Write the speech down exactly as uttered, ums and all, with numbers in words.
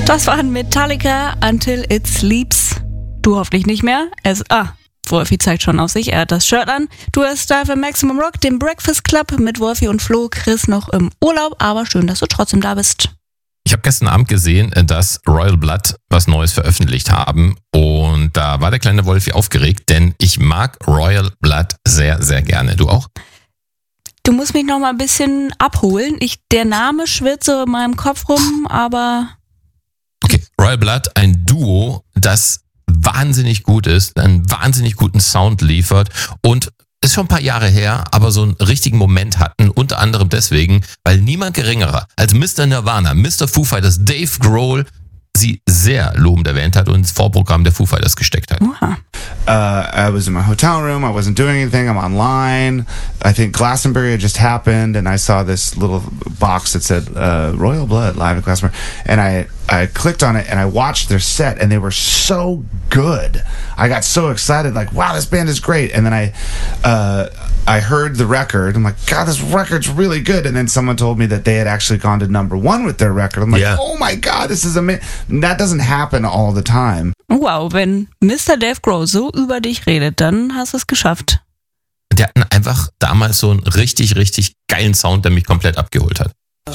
Das waren Metallica, Until It Sleeps. Du hoffentlich nicht mehr. Es, ah, Wolfi zeigt schon auf sich, er hat das Shirt an. Du hörst da für Maximum Rock, den Breakfast Club mit Wolfi und Flo. Chris noch im Urlaub, aber schön, dass du trotzdem da bist. Ich habe gestern Abend gesehen, dass Royal Blood was Neues veröffentlicht haben und da war der kleine Wolfi aufgeregt, denn ich mag Royal Blood sehr, sehr gerne. Du auch? Du musst mich noch mal ein bisschen abholen. Ich, der Name schwirrt so in meinem Kopf rum, aber... Okay, Royal Blood, ein Duo, das wahnsinnig gut ist, einen wahnsinnig guten Sound liefert und ist schon ein paar Jahre her, aber so einen richtigen Moment hatten, unter anderem deswegen, weil niemand geringerer als Mister Nirvana, Mister Foo Fighters, Dave Grohl, sie sehr lobend erwähnt hat und ins Vorprogramm der Foo Fighters gesteckt hat. Oha. Uh, I was in my hotel room. I wasn't doing anything. I'm online. I think Glastonbury had just happened, and I saw this little box that said uh, Royal Blood live at Glastonbury, and I I clicked on it and I watched their set, and they were so good. I got so excited, like, wow, this band is great. And then I uh, I heard the record. I'm like, God, this record's really good. And then someone told me that they had actually gone to number one with their record. I'm like, yeah. Oh my God, this is amazing. That doesn't happen all the time. Wow, wenn Mister Dave Grohl so über dich redet, dann hast du es geschafft. Die hatten einfach damals so einen richtig, richtig geilen Sound, der mich komplett abgeholt hat.